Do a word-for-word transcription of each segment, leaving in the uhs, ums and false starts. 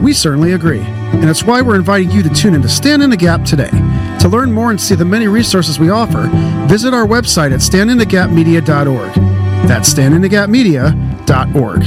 We certainly agree. And it's why we're inviting you to tune in to Stand in the Gap today. To learn more and see the many resources we offer, visit our website at stand in the gap media dot org. That's stand in the gap media dot org.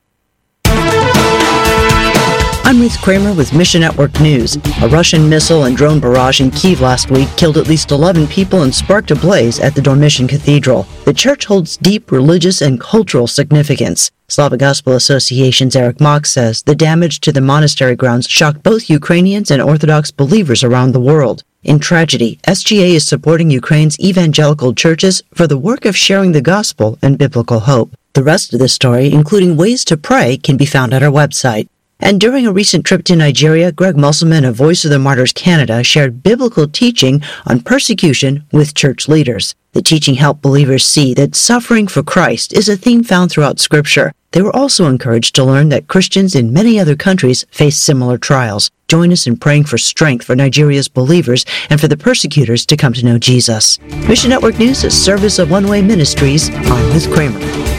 I'm Ruth Kramer with Mission Network News. A Russian missile and drone barrage in Kyiv last week killed at least eleven people and sparked a blaze at the Dormition Cathedral. The church holds deep religious and cultural significance. Slavic Gospel Association's Eric Mock says the damage to the monastery grounds shocked both Ukrainians and Orthodox believers around the world. In tragedy, S G A is supporting Ukraine's evangelical churches for the work of sharing the gospel and biblical hope. The rest of the story, including ways to pray, can be found at our website. And during a recent trip to Nigeria, Greg Musselman of Voice of the Martyrs Canada shared biblical teaching on persecution with church leaders. The teaching helped believers see that suffering for Christ is a theme found throughout Scripture. They were also encouraged to learn that Christians in many other countries face similar trials. Join us in praying for strength for Nigeria's believers and for the persecutors to come to know Jesus. Mission Network News is service of One Way Ministries. I'm Ruth Kramer.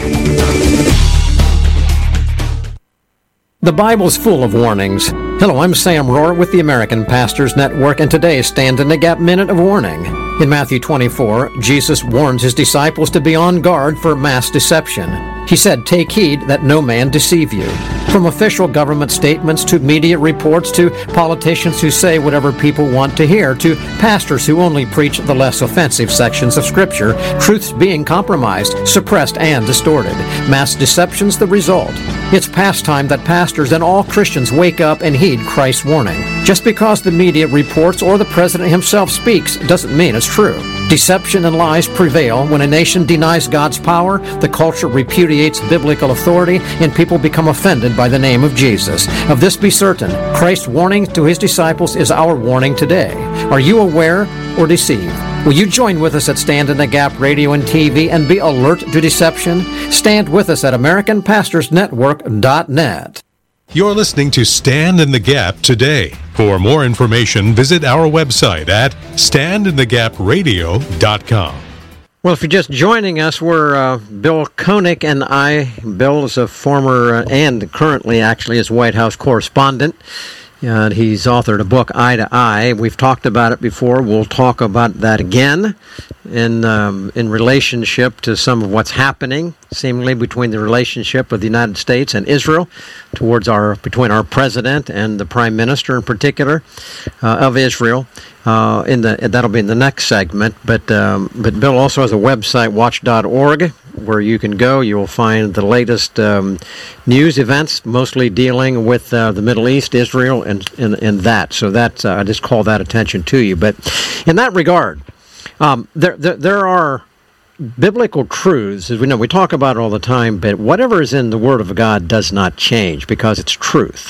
The Bible's full of warnings. Hello, I'm Sam Rohr with the American Pastors Network, and today's Stand in the Gap Minute of Warning. In Matthew twenty-four, Jesus warns his disciples to be on guard for mass deception. He said, "Take heed that no man deceive you." From official government statements to media reports to politicians who say whatever people want to hear to pastors who only preach the less offensive sections of Scripture, truth's being compromised, suppressed, and distorted. Mass deception's the result. It's past time that pastors and all Christians wake up and heed Christ's warning. Just because the media reports or the president himself speaks doesn't mean it's true. Deception and lies prevail when a nation denies God's power, the culture repudiates biblical authority, and people become offended by the name of Jesus. Of this be certain, Christ's warning to his disciples is our warning today. Are you aware or deceived? Will you join with us at Stand in the Gap Radio and T V and be alert to deception? Stand with us at American Pastors Network dot net. You're listening to Stand in the Gap today. For more information, visit our website at stand in the gap radio dot com. Well, if you're just joining us, we're uh, Bill Koenig and I. Bill is a former uh, and currently actually is White House correspondent. And he's authored a book, Eye to Eye. We've talked about it before. We'll talk about that again in um, in relationship to some of what's happening, seemingly between the relationship of the United States and Israel, towards our between our president and the prime minister in particular uh, of Israel. Uh, in the that'll be in the next segment. But um, but Bill also has a website, watch dot org, where you can go. You will find the latest um, news events, mostly dealing with uh, the Middle East, Israel, and and, and that. So that uh, I just call that attention to you. But in that regard, um, there, there there are biblical truths, as we know. We talk about it all the time. But whatever is in the Word of God does not change because it's truth.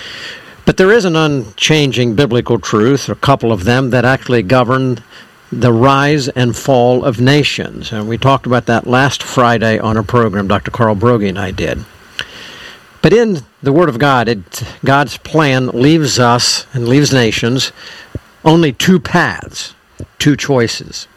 But there is an unchanging biblical truth, a couple of them, that actually govern the rise and fall of nations. And we talked about that last Friday on a program Doctor Carl Broggi and I did. But in the Word of God, it, God's plan leaves us and leaves nations only two paths, two choices.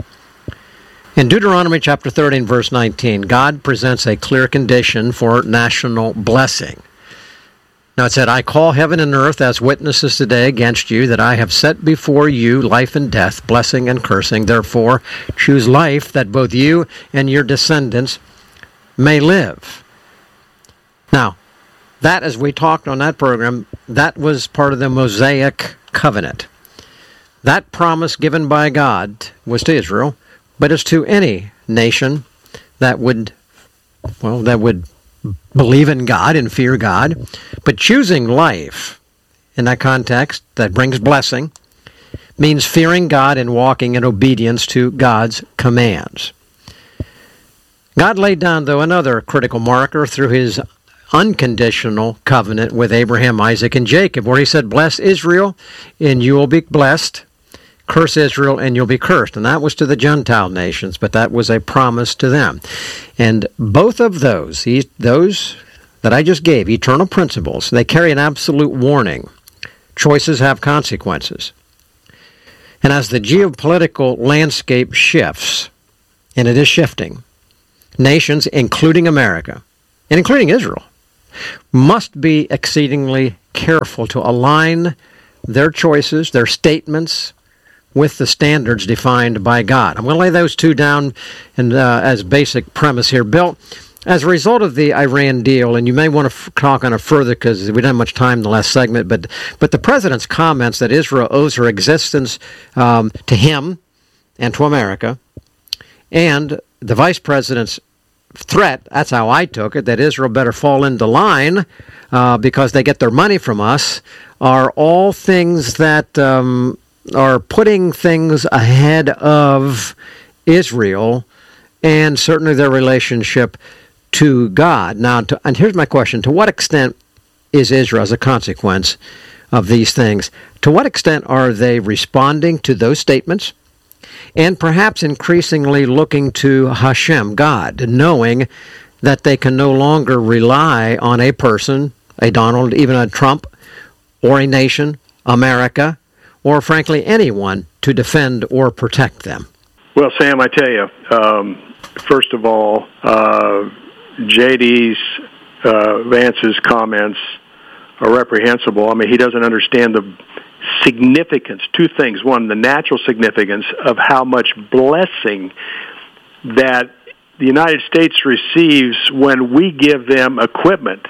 In Deuteronomy chapter thirty and verse nineteen, God presents a clear condition for national blessing. Now it said, "I call heaven and earth as witnesses today against you, that I have set before you life and death, blessing and cursing. Therefore, choose life, that both you and your descendants may live." Now, that, as we talked on that program, that was part of the Mosaic covenant. That promise given by God was to Israel, but it's to any nation that would, well, that would believe in God and fear God. But choosing life in that context that brings blessing means fearing God and walking in obedience to God's commands. God laid down, though, another critical marker through his unconditional covenant with Abraham, Isaac, and Jacob, where he said, "Bless Israel, and you will be blessed. Curse Israel, and you'll be cursed." And that was to the Gentile nations, but that was a promise to them. And both of those, those that I just gave, eternal principles, they carry an absolute warning. Choices have consequences. And as the geopolitical landscape shifts, and it is shifting, nations, including America, and including Israel, must be exceedingly careful to align their choices, their statements, with the standards defined by God. I'm going to lay those two down in, uh, as basic premise here. Bill, as a result of the Iran deal, and you may want to f- talk on it further because we didn't have much time in the last segment, but but the president's comments that Israel owes her existence um, to him and to America, and the vice president's threat, that's how I took it, that Israel better fall into line uh, because they get their money from us, are all things that um, are putting things ahead of Israel and certainly their relationship to God. Now, to, and here's my question. To what extent is Israel, as a consequence of these things, to what extent are they responding to those statements and perhaps increasingly looking to Hashem, God, knowing that they can no longer rely on a person, a Donald, even a Trump, or a nation, America, or frankly anyone, to defend or protect them? Well, Sam, I tell you, um, first of all, uh, J D's uh, Vance's comments are reprehensible. I mean, he doesn't understand the significance, two things. One, the natural significance of how much blessing that the United States receives when we give them equipment.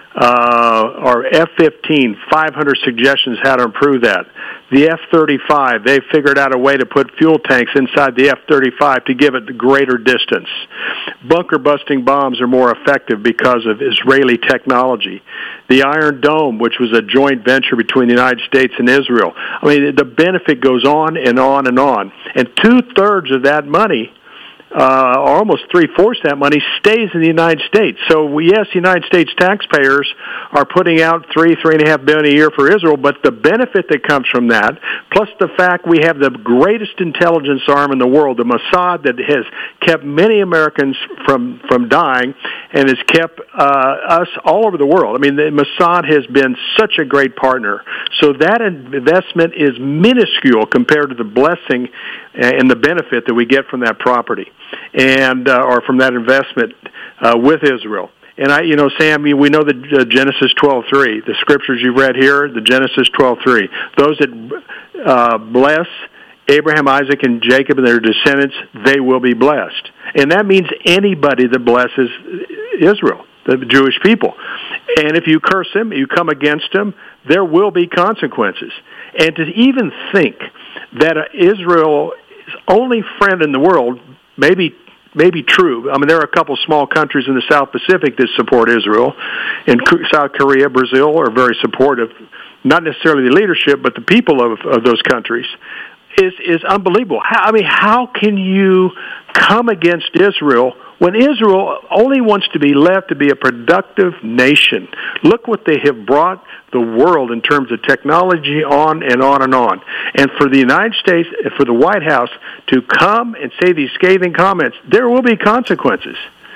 Uh, our F fifteen, five hundred suggestions how to improve that. The F thirty-five, they figured out a way to put fuel tanks inside the F thirty-five to give it the greater distance. Bunker-busting bombs are more effective because of Israeli technology. The Iron Dome, which was a joint venture between the United States and Israel. I mean, the benefit goes on and on and on. And two-thirds of that money, Uh, or almost three-fourths of that money, stays in the United States. So, yes, United States taxpayers are putting out three, three and a half billion a year for Israel, but the benefit that comes from that, plus the fact we have the greatest intelligence arm in the world, the Mossad, that has kept many Americans from, from dying and has kept uh, us all over the world. I mean, the Mossad has been such a great partner. So that investment is minuscule compared to the blessing and the benefit that we get from that property, and uh, or from that investment uh, with Israel. And I, you know, Sam, we know the uh, Genesis twelve three, the scriptures you read here, the Genesis twelve three. Those that uh, bless Abraham, Isaac, and Jacob and their descendants, they will be blessed. And that means anybody that blesses Israel, the Jewish people. And if you curse them, you come against them, there will be consequences. And to even think that uh, Israel's only friend in the world may be, may be true. I mean, there are a couple small countries in the South Pacific that support Israel. In South Korea, Brazil are very supportive, not necessarily the leadership, but the people of, of those countries, is, is unbelievable. How, I mean, how can you come against Israel when Israel only wants to be left to be a productive nation? Look what they have brought the world in terms of technology, on and on and on. And for the United States, for the White House to come and say these scathing comments, there will be consequences.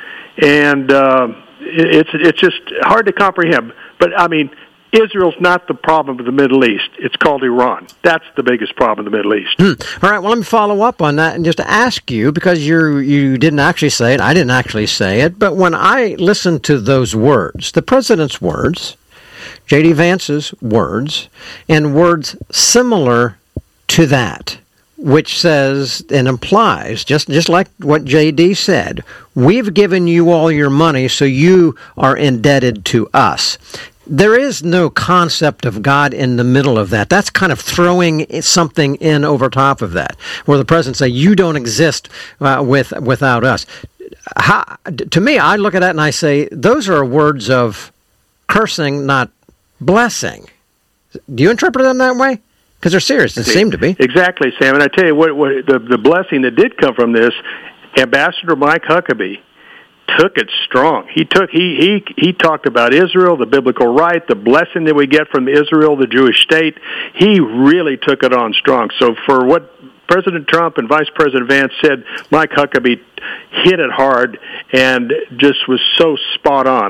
And uh, it's it's just hard to comprehend. But, I mean, Israel's not the problem of the Middle East. It's called Iran. That's the biggest problem in the Middle East. Hmm. All right, well, let me follow up on that and just ask you, because you you didn't actually say it, I didn't actually say it, but when I listened to those words, the president's words, J D. Vance's words, and words similar to that, which says and implies, just, just like what J D said, we've given you all your money, so you are indebted to us. There is no concept of God in the middle of that. That's kind of throwing something in over top of that, where the president say, you don't exist uh, with without us. How, to me, I look at that and I say, those are words of cursing, not blessing. Do you interpret them that way? Because they're serious. They seem to be. Exactly, Sam. And I tell you what, what the, the blessing that did come from this, Ambassador Mike Huckabee took it strong. He took he he he talked about Israel, the biblical right, the blessing that we get from Israel, the Jewish state. He really took it on strong. So for what President Trump and Vice President Vance said, Mike Huckabee hit it hard and just was so spot on.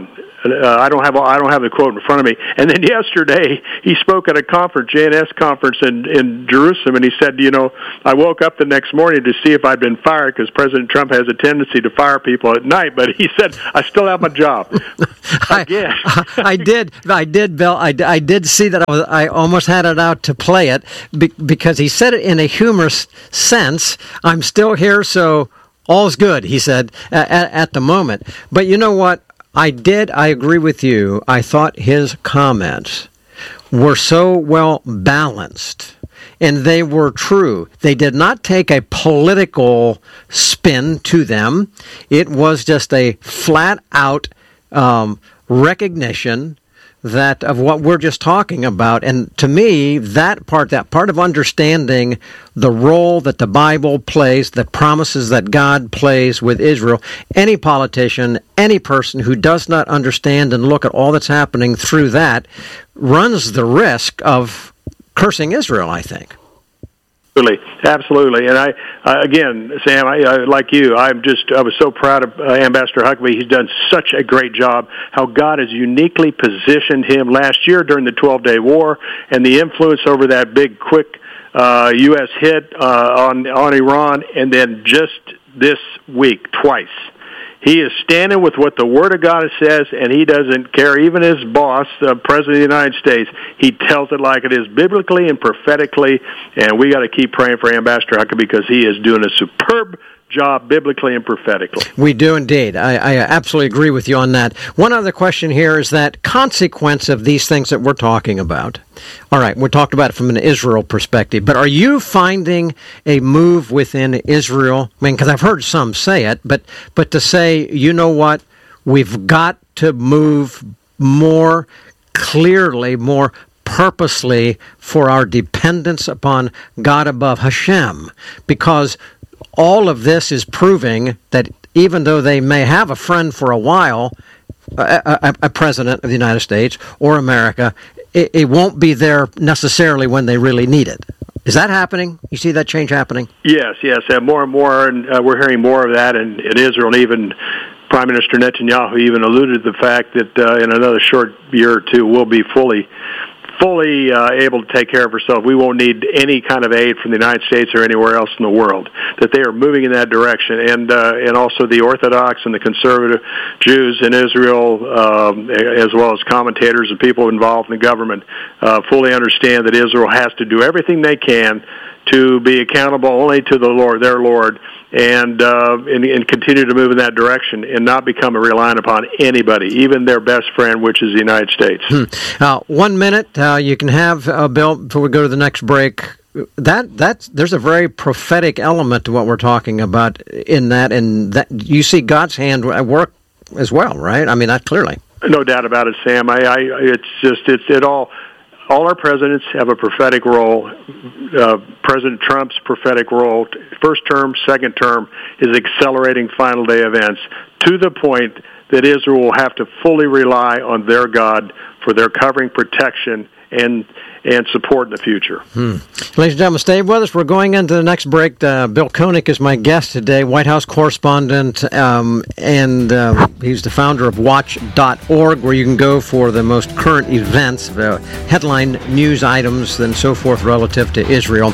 Uh, I don't have I don't have the quote in front of me. And then yesterday he spoke at a conference, J N S conference in in Jerusalem, and he said, you know, I woke up the next morning to see if I'd been fired because President Trump has a tendency to fire people at night. But he said, I still have my job. Again, I, I did, I did, Bill. I, I did see that. I, was, I almost had it out to play it be, because he said it in a humorous sense. I'm still here, so all's good, he said, at, at the moment. But you know what? I did, I agree with you. I thought his comments were so well balanced, and they were true. They did not take a political spin to them. It was just a flat-out um, recognition that of what we're just talking about. And to me, that part, that part of understanding the role that the Bible plays, the promises that God plays with Israel, any politician, any person who does not understand and look at all that's happening through that runs the risk of cursing Israel, I think. Absolutely, absolutely, and I uh, again, Sam, I, I, like you, I'm just I was so proud of uh, Ambassador Huckabee. He's done such a great job. How God has uniquely positioned him last year during the twelve-day war, and the influence over that big, quick uh, U S hit uh, on on Iran, and then just this week twice. He is standing with what the Word of God says, and he doesn't care. Even his boss, the President of the United States, he tells it like it is, biblically and prophetically, and we got to keep praying for Ambassador Huckabee because he is doing a superb job biblically and prophetically. We do indeed. I, I absolutely agree with you on that. One other question here is that consequence of these things that we're talking about. All right, we talked about it from an Israel perspective, but are you finding a move within Israel? I mean, because I've heard some say it, but but to say, you know what, we've got to move more clearly, more purposely for our dependence upon God above, Hashem, because all of this is proving that even though they may have a friend for a while, a, a, a president of the United States or America, it, it won't be there necessarily when they really need it. Is that happening? You see that change happening? Yes, yes. Uh, more and more, and uh, we're hearing more of that in, in Israel, and even Prime Minister Netanyahu even alluded to the fact that uh, in another short year or two we'll be fully fully uh, able to take care of ourselves. We won't need any kind of aid from the United States or anywhere else in the world. That they are moving in that direction, and uh, and also the Orthodox and the conservative Jews in Israel, um, as well as commentators and people involved in the government, uh, fully understand that Israel has to do everything they can to be accountable only to the Lord, their Lord, and, uh, and and continue to move in that direction and not become a reliant upon anybody, even their best friend, which is the United States. Hmm. Uh, one minute uh, you can have, uh, Bill, before we go to the next break. That that's there's a very prophetic element to what we're talking about in that, and that you see God's hand at work as well, right? I mean, that clearly. No doubt about it, Sam. I, I it's just it's it all. All our presidents have a prophetic role. Uh, President Trump's prophetic role, first term, second term, is accelerating final day events to the point that Israel will have to fully rely on their God for their covering, protection, and and support in the future. Hmm. Ladies and gentlemen, stay with us. We're going into the next break. Uh, Bill Koenig is my guest today, White House correspondent, um, and uh, he's the founder of watch dot org, where you can go for the most current events, the headline news items, and so forth relative to Israel.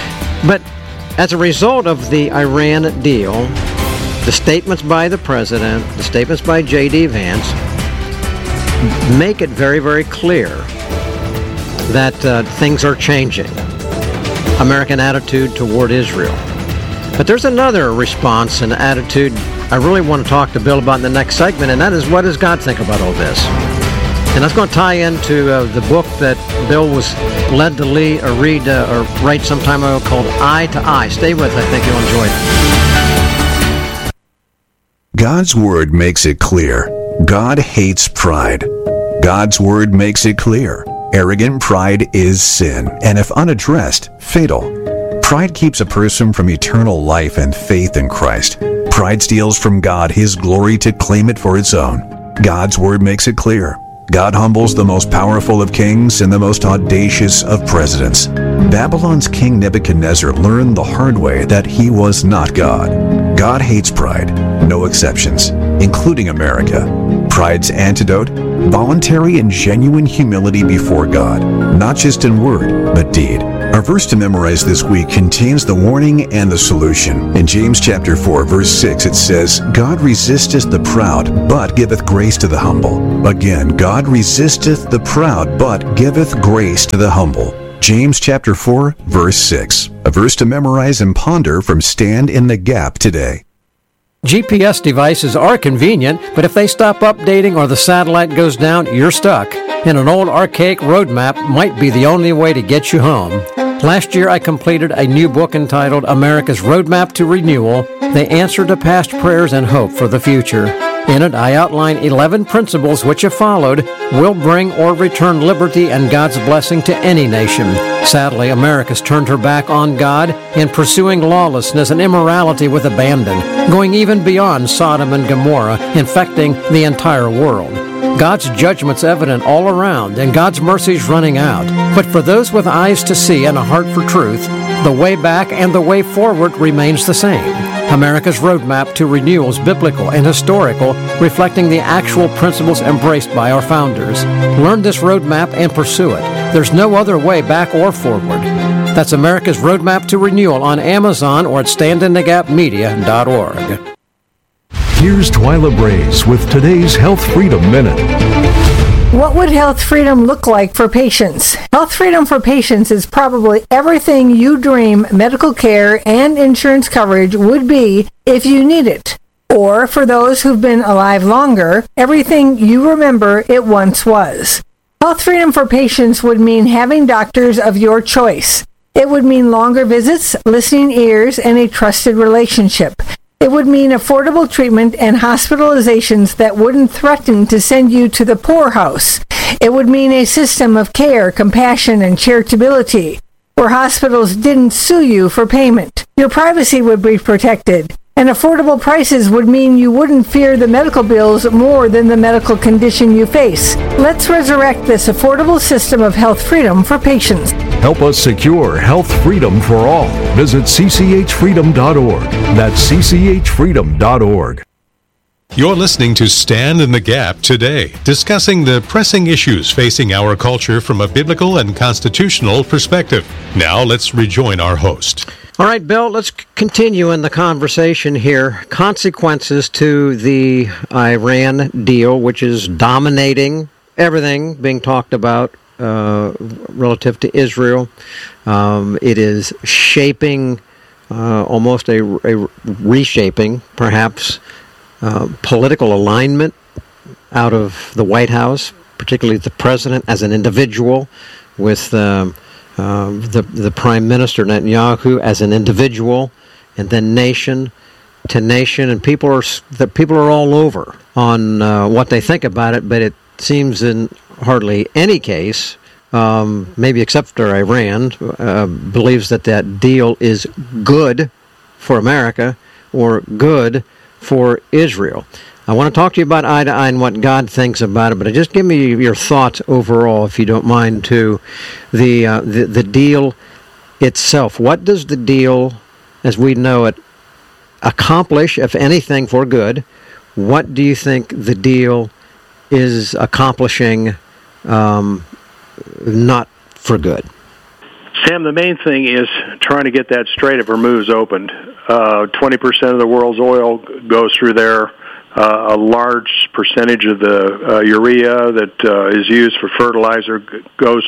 But as a result of the Iran deal, the statements by the president, the statements by J D. Vance, make it very, very clear that uh, things are changing. American attitude toward Israel. But there's another response and attitude I really want to talk to Bill about in the next segment, and that is, what does God think about all this? And that's going to tie into uh, the book that Bill was led to lead, or read uh, or write some time ago called Eye to Eye. Stay with us. I think you'll enjoy it. God's Word makes it clear. God hates pride. God's Word makes it clear. Arrogant pride is sin, and if unaddressed, fatal. Pride keeps a person from eternal life and faith in Christ. Pride steals from God His glory to claim it for its own. God's Word makes it clear. God humbles the most powerful of kings and the most audacious of presidents. Babylon's King Nebuchadnezzar learned the hard way that he was not God. God hates pride, no exceptions, including America. Pride Pride's antidote? Voluntary and genuine humility before God, not just in word, but deed. Our verse to memorize this week contains the warning and the solution. In James chapter four, verse six, it says, God resisteth the proud, but giveth grace to the humble. Again, God resisteth the proud, but giveth grace to the humble. James chapter four, verse six. A verse to memorize and ponder from Stand in the Gap today. G P S devices are convenient, but if they stop updating or the satellite goes down, you're stuck. And an old archaic road map might be the only way to get you home. Last year I completed a new book entitled America's Roadmap to Renewal, the answer to past prayers and hope for the future. In it, I outline eleven principles which, if followed, will bring or return liberty and God's blessing to any nation. Sadly, America's turned her back on God in pursuing lawlessness and immorality with abandon, going even beyond Sodom and Gomorrah, infecting the entire world. God's judgment's evident all around, and God's mercy's running out. But for those with eyes to see and a heart for truth, the way back and the way forward remains the same. America's roadmap to renewal is biblical and historical, reflecting the actual principles embraced by our founders. Learn this roadmap and pursue it. There's no other way back or forward. That's America's Roadmap to Renewal on Amazon or at stand in the gap media dot org. Here's Twyla Brace with today's Health Freedom Minute. What would health freedom look like for patients? Health freedom for patients is probably everything you dream medical care and insurance coverage would be if you need it. Or, for those who've been alive longer, everything you remember it once was. Health freedom for patients would mean having doctors of your choice. It would mean longer visits, listening ears, and a trusted relationship. It would mean affordable treatment and hospitalizations that wouldn't threaten to send you to the poorhouse. It would mean a system of care, compassion, and charitability, where hospitals didn't sue you for payment. Your privacy would be protected, and affordable prices would mean you wouldn't fear the medical bills more than the medical condition you face. Let's resurrect this affordable system of health freedom for patients. Help us secure health freedom for all. Visit c c h freedom dot org. That's c c h freedom dot org. You're listening to Stand in the Gap today, discussing the pressing issues facing our culture from a biblical and constitutional perspective. Now let's rejoin our host. All right, Bill, let's continue in the conversation here. Consequences to the Iran deal, which is dominating everything being talked about uh, relative to Israel. Um, it is shaping, uh, almost a, a reshaping, perhaps, uh, political alignment out of the White House, particularly the president as an individual, with um, uh, the the Prime Minister Netanyahu as an individual, and then nation to nation, and people are the people are all over on uh, what they think about it. But it seems in hardly any case, um, maybe except for Iran, uh, believes that that deal is good for America or good for Israel. I want to talk to you about eye to eye and what God thinks about it, but just give me your thoughts overall, if you don't mind, to the uh, the, the deal itself. What does the deal, as we know it, accomplish, if anything, for good? What do you think the deal is accomplishing, um, not for good? Sam, the main thing is trying to get that Strait of Hormuz opened. Uh, twenty percent of the world's oil goes through there. Uh, a large percentage of the uh, urea that uh, is used for fertilizer g- goes